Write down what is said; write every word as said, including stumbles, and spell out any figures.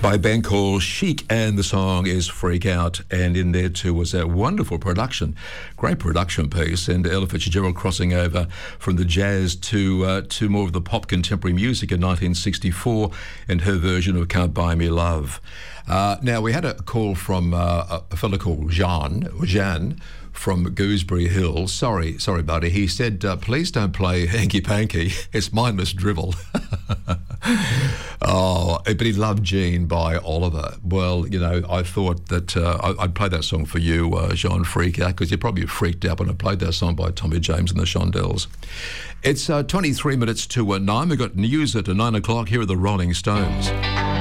By a band called Chic, and the song is Freak Out, and in there too was that wonderful production, great production piece, and Ella Fitzgerald crossing over from the jazz to uh, to more of the pop contemporary music in nineteen sixty-four and her version of Can't Buy Me Love. Uh, now, we had a call from uh, a fellow called Jean, or Jean, from Gooseberry Hill. Sorry, sorry, buddy. He said, uh, please don't play Hanky Panky. It's mindless drivel. Oh, but he loved Jean by Oliver. Well, you know, I thought that uh, I'd play that song for you, uh, Jean Freak Out, because you're probably freaked out when I played that song by Tommy James and the Shondells. It's uh, twenty-three minutes to uh, nine. We've got news at nine o'clock here at the Rolling Stones.